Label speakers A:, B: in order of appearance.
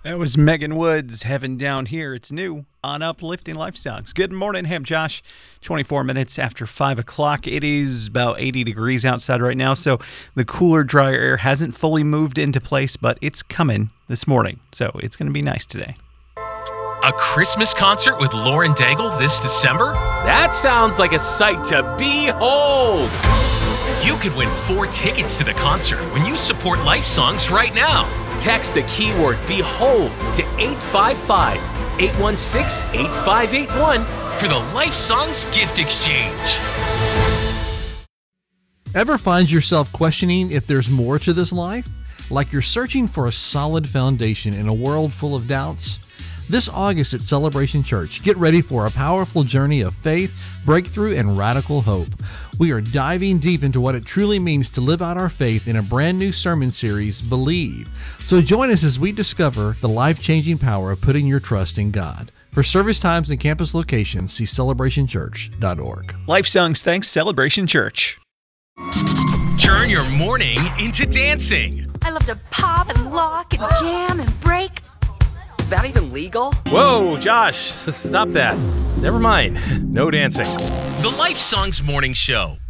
A: That was Megan Woods, Heaven Down Here. It's new on Uplifting Life Songs. Good morning, hey, I'm Josh. 24 minutes after 5 o'clock. It is about 80 degrees outside right now, so the cooler, drier air hasn't fully moved into place, but it's coming this morning, so it's going to be nice today.
B: A Christmas concert with Lauren Daigle this December?
C: That sounds like a sight to behold!
B: You could win 4 tickets to the concert when you support Life Songs right now.
C: Text the keyword BEHOLD to 855-816-8581
B: for the Life Songs gift exchange.
D: Ever find yourself questioning if there's more to this life? Like you're searching for a solid foundation in a world full of doubts? This August at Celebration Church, get ready for a powerful journey of faith, breakthrough, and radical hope. We are diving deep into what it truly means to live out our faith in a brand new sermon series, Believe. So join us as we discover the life-changing power of putting your trust in God. For service times and campus locations, see celebrationchurch.org.
A: Life Songs thanks Celebration Church.
B: Turn your morning into dancing.
E: I love to pop and lock and jam and break.
F: Is that even legal?
C: Whoa, Josh, stop that. Never mind. No dancing.
B: The Life Songs Morning Show